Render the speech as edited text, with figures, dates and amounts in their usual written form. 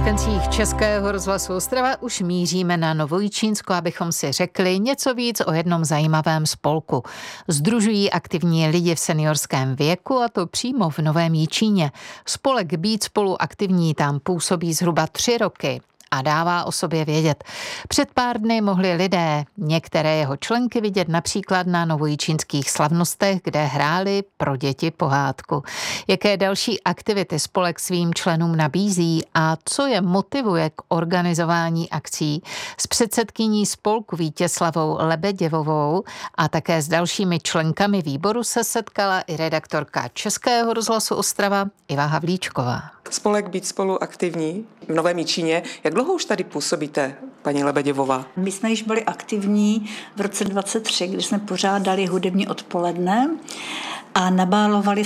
frekvencích Českého rozhlasu Ostrava už míříme na Novojičínsko, abychom si řekli něco víc o jednom zajímavém spolku. Sdružují aktivní lidi v seniorském věku, a to přímo v Novém Jičíně. Spolek Být spolu aktivní tam působí zhruba 3 roky a dává o sobě vědět. Před pár dny mohli lidé některé jeho členky vidět například na novojičínských slavnostech, kde hráli pro děti pohádku. Jaké další aktivity spolek svým členům nabízí a co je motivuje k organizování akcí, s předsedkyní spolku Vítězslavou Lebeděvovou a také s dalšími členkami výboru se setkala i redaktorka Českého rozhlasu Ostrava Iva Havlíčková. Spolek Být spolu aktivní v Novém Jičíně. Jak dlouho už tady působíte, paní Lebeděvová? My jsme již byli aktivní v roce 2023, kdy jsme pořádali hudební odpoledne a nabálovali